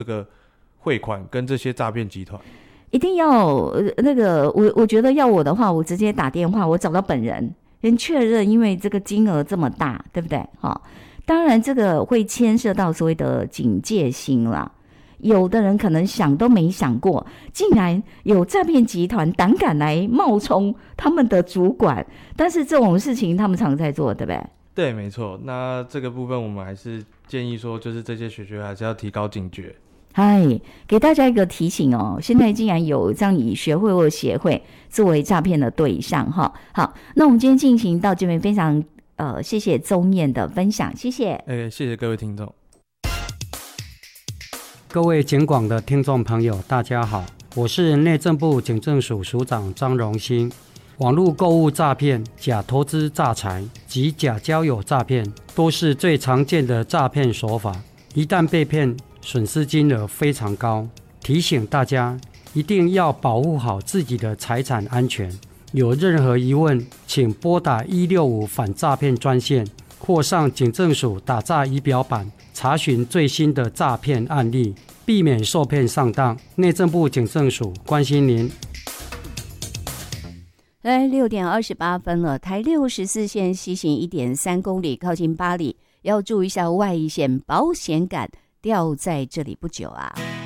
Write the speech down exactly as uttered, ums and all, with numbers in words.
这个汇款跟这些诈骗集团？ 一定要那个，我我觉得要我的话，我直接打电话，我找到本人，先确认，因为这个金额这么大，对不对？哈，当然这个会牵涉到所谓的警戒心啦。有的人可能想都没想过，竟然有诈骗集团胆敢来冒充他们的主管，但是这种事情他们常在做，对不对？ 对，没错。那这个部分我们还是建议说，就是这些学学还是要提高警觉。 嗨，给大家一个提醒哦，现在竟然有这样以学会或协会作为诈骗的对象哈。好，那我们今天进行到这边，非常呃谢谢宗彦的分享，谢谢。 哎，谢谢各位听众。 各位警广的听众朋友，大家好，我是内政部警政署署长张荣兴。网络购物诈骗、假投资诈财及假交友诈骗都是最常见的诈骗手法，一旦被骗，损失金额非常高，提醒大家一定要保护好自己的财产安全。有任何疑问，请拨打一六五反诈骗专线，或上警政署打诈仪表板查询最新的诈骗案例，避免受骗上当。内政部警政署关心您。 来，六点二十八分了，台六十四线西行一点三公里，靠近八里，要注意一下外线保险杆掉在这里不久啊。